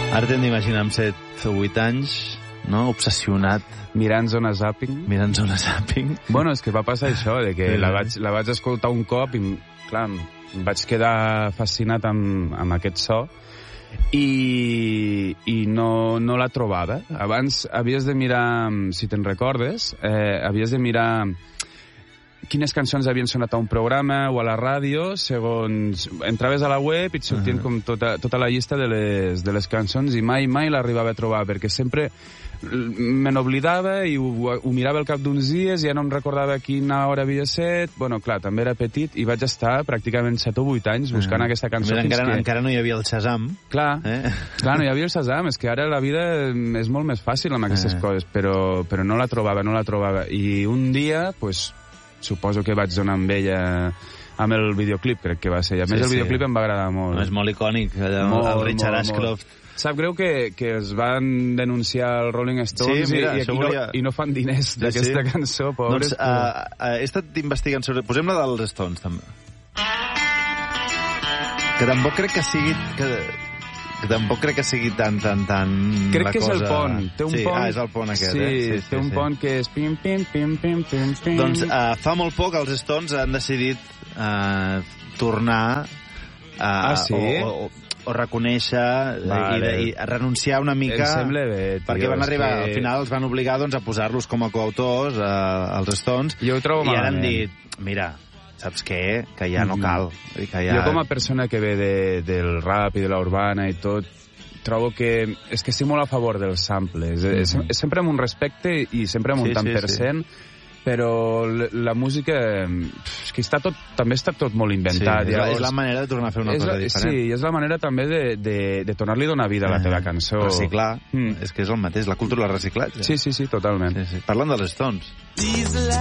Ara t'hem d'imaginar amb 7 o 8 anys, no? Obsessionat. Mirant Zona Zapping. Mirant Zona Zapping. Bueno, és que va passar això, de que la vaig escoltar un cop i, clar, em vaig quedar fascinat amb aquest so i no la trobava. Abans havies de mirar, si te'n recordes, havies de mirar quines cançons havien sonat a un programa o a la ràdio, segons entraves a la web i et sortien com tota la llista de les cançons i mai l'arribava a trobar, perquè sempre me n'oblidava i ho mirava al cap d'uns dies i ja no em recordava a quina hora havia set. Bueno, clar, també era petit i vaig estar pràcticament 7 o 8 anys buscant aquesta cançó. Encara no hi havia el Shazam. Clar, no hi havia el Shazam. És que ara la vida és molt més fàcil amb aquestes coses, però no la trobava. I un dia, pues, suposo que vaig donar amb ella amb el videoclip, crec que va ser. A més, el videoclip em va agradar molt. És molt icònic, el Richard Ashcroft. Sap greu que es van denunciar el Rolling Stones i no fan diners d'aquesta cançó, pobres. Doncs he estat investigant sobre... Posem-la dels Stones, també. Que tampoc crec que sigui... Que tampoc crec que sigui tan... Crec que és el pont. Té un pont... és el pont aquest, Sí, té un pont que és pim, pim, pim, pim, pim, pim. Doncs fa molt poc els Stones han decidit tornar o reconèixer i renunciar una mica... Em sembla bé, tio. Perquè van arribar, al final els van obligar a posar-los com a coautors als Stones. Jo ho trobo malament. I ara han dit, mira, saps què? Que ja no cal. Jo com a persona que ve del rap i de la urbana i tot, trobo que és que estic molt a favor dels samples. Sempre amb un respecte i sempre amb un tant per cent, però la música és que també està tot molt inventat. Sí, és la manera de tornar a fer una cosa diferent. Sí, és la manera també de tornar-li a donar vida a la teva cançó. Reciclar, és que és el mateix, la cultura del reciclatge. Sí, totalment. Parlant dels Stones.